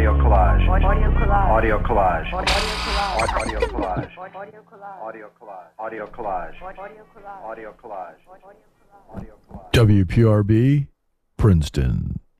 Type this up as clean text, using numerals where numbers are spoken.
Audio collage. Audio collage. Audio collage. Audio collage. Audio collage. Audio collage. Audio collage. Audio collage. Audio collage. WPRB, Princeton.